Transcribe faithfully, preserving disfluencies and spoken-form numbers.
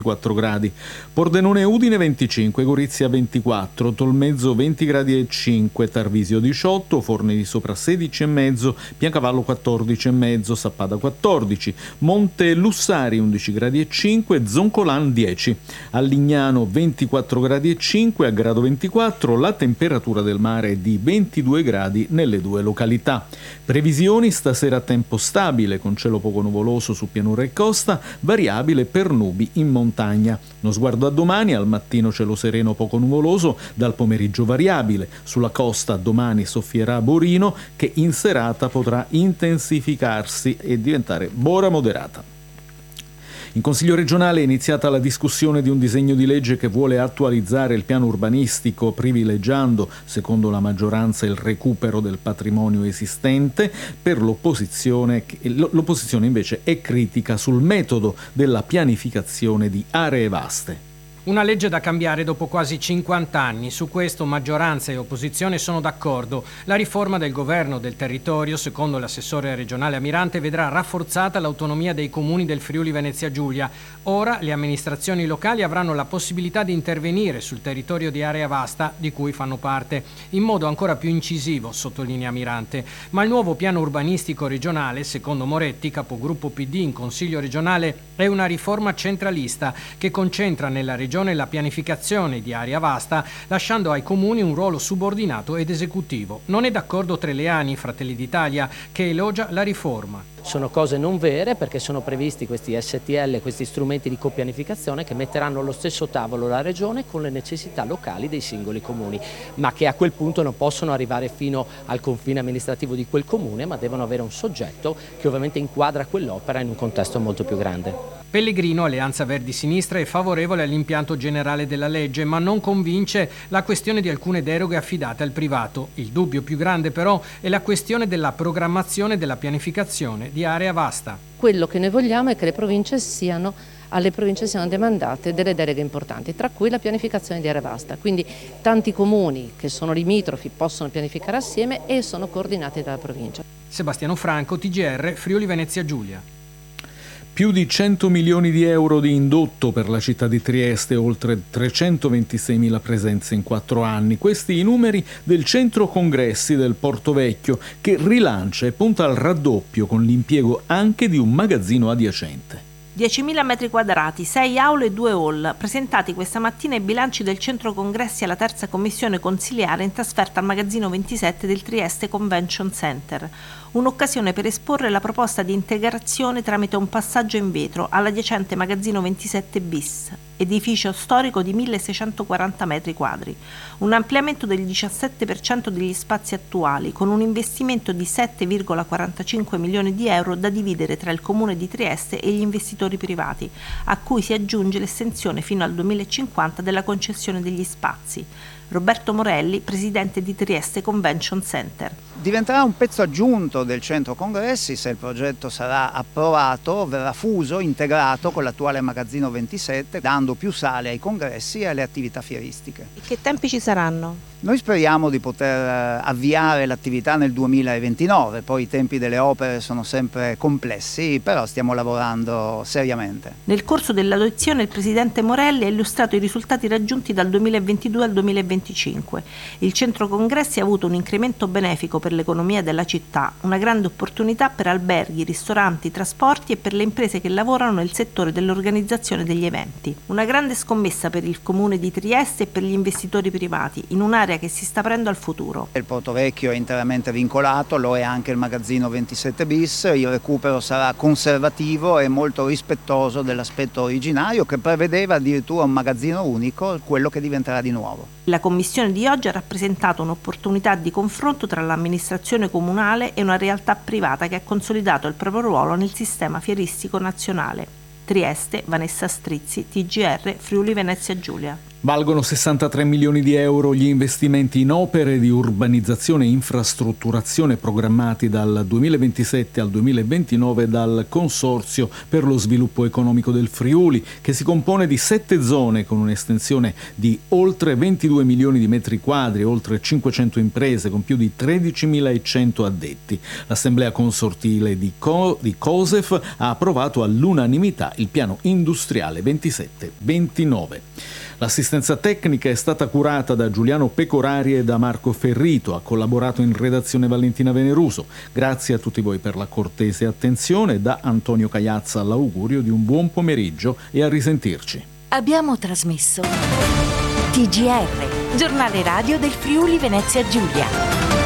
quattro gradi, Pordenone Udine venticinque, Gorizia ventiquattro, Tolmezzo venti gradi e cinque, Tarvisio diciotto, Forni di Sopra sedici e mezzo, Piancavallo quattordici e mezzo, Sappada quattordici, Monte Lussari undici gradi e cinque, Zoncolan dieci, a Lignano ventiquattro gradi e cinque, a Grado ventiquattro, la temperatura del mare è di ventidue gradi nelle due località. Previsioni: stasera tempo stabile con cielo poco nuvoloso su pianura e costa, variabile per nubi in montagna. Montagna. Uno sguardo a domani: al mattino cielo sereno poco nuvoloso, dal pomeriggio variabile. Sulla costa domani soffierà Borino, che in serata potrà intensificarsi e diventare bora moderata. In Consiglio regionale è iniziata la discussione di un disegno di legge che vuole attualizzare il piano urbanistico privilegiando, secondo la maggioranza, il recupero del patrimonio esistente. Per l'opposizione, l'opposizione invece è critica sul metodo della pianificazione di aree vaste. Una legge da cambiare dopo quasi cinquanta anni. Su questo maggioranza e opposizione sono d'accordo. La riforma del governo del territorio, secondo l'assessore regionale Amirante, vedrà rafforzata l'autonomia dei comuni del Friuli Venezia Giulia. Ora le amministrazioni locali avranno la possibilità di intervenire sul territorio di area vasta di cui fanno parte, in modo ancora più incisivo, sottolinea Amirante. Ma il nuovo piano urbanistico regionale, secondo Moretti, capogruppo P D in Consiglio regionale, è una riforma centralista che concentra nella regione la pianificazione di area vasta, lasciando ai comuni un ruolo subordinato ed esecutivo. Non è d'accordo Treleani, Fratelli d'Italia, che elogia la riforma. Sono cose non vere, perché sono previsti questi S T L, questi strumenti di copianificazione che metteranno allo stesso tavolo la regione con le necessità locali dei singoli comuni, ma che a quel punto non possono arrivare fino al confine amministrativo di quel comune, ma devono avere un soggetto che ovviamente inquadra quell'opera in un contesto molto più grande. Pellegrino, Alleanza Verdi Sinistra, è favorevole all'impianto generale della legge, ma non convince la questione di alcune deroghe affidate al privato. Il dubbio più grande però è la questione della programmazione della pianificazione di area vasta. Quello che noi vogliamo è che le province siano, alle province siano demandate delle deleghe importanti, tra cui la pianificazione di area vasta. Quindi tanti comuni che sono limitrofi possono pianificare assieme e sono coordinati dalla provincia. Sebastiano Franco, T G R, Friuli Venezia Giulia. Più di cento milioni di euro di indotto per la città di Trieste, oltre trecentoventiseimila presenze in quattro anni. Questi i numeri del centro congressi del Porto Vecchio, che rilancia e punta al raddoppio con l'impiego anche di un magazzino adiacente. diecimila metri quadrati, sei aule e due hall, presentati questa mattina i bilanci del centro congressi alla terza commissione consiliare in trasferta al magazzino ventisette del Trieste Convention Center. Un'occasione per esporre la proposta di integrazione tramite un passaggio in vetro all'adiacente magazzino ventisette bis, edificio storico di milleseicentoquaranta metri quadri. Un ampliamento del diciassette per cento degli spazi attuali, con un investimento di sette virgola quarantacinque milioni di euro da dividere tra il Comune di Trieste e gli investitori privati, a cui si aggiunge l'estensione fino al duemilacinquanta della concessione degli spazi. Roberto Morelli, presidente di Trieste Convention Center. Diventerà un pezzo aggiunto del centro congressi. Se il progetto sarà approvato, verrà fuso, integrato con l'attuale magazzino ventisette, dando più sale ai congressi e alle attività fieristiche. E che tempi ci saranno? Noi speriamo di poter avviare l'attività nel duemilaventinove, poi i tempi delle opere sono sempre complessi, però stiamo lavorando seriamente. Nel corso dell'audizione il presidente Morelli ha illustrato i risultati raggiunti dal duemilaventidue al duemilaventicinque. Il centro congressi ha avuto un incremento benefico per l'economia della città, una grande opportunità per alberghi, ristoranti, trasporti e per le imprese che lavorano nel settore dell'organizzazione degli eventi. Una grande scommessa per il comune di Trieste e per gli investitori privati, in un'area che si sta aprendo al futuro. Il Porto Vecchio è interamente vincolato, lo è anche il magazzino ventisette bis, il recupero sarà conservativo e molto rispettoso dell'aspetto originario, che prevedeva addirittura un magazzino unico, quello che diventerà di nuovo. La commissione di oggi ha rappresentato un'opportunità di confronto tra l'amministrazione comunale e una realtà privata che ha consolidato il proprio ruolo nel sistema fieristico nazionale. Trieste, Vanessa Strizzi, T G R, Friuli Venezia Giulia. Valgono sessantatré milioni di euro gli investimenti in opere di urbanizzazione e infrastrutturazione programmati dal duemilaventisette al duemilaventinove dal Consorzio per lo sviluppo economico del Friuli, che si compone di sette zone con un'estensione di oltre ventidue milioni di metri quadri, oltre cinquecento imprese con più di tredicimilacento addetti. L'Assemblea consortile di, Co- di COSEF ha approvato all'unanimità il piano industriale ventisette ventinove. L'assistenza tecnica è stata curata da Giuliano Pecorari e da Marco Ferrito. Ha collaborato in redazione Valentina Veneruso. Grazie a tutti voi per la cortese attenzione. Da Antonio Cagliazza l'augurio di un buon pomeriggio e a risentirci. Abbiamo trasmesso T G R, giornale radio del Friuli Venezia Giulia.